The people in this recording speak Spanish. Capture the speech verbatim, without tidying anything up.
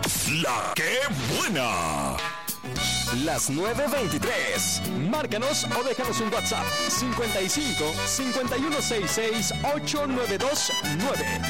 La que buena. Las nueve veintitrés. Márcanos o déjanos un WhatsApp cincuenta y cinco, cincuenta y uno sesenta y seis, ochocientos noventa y dos nueve.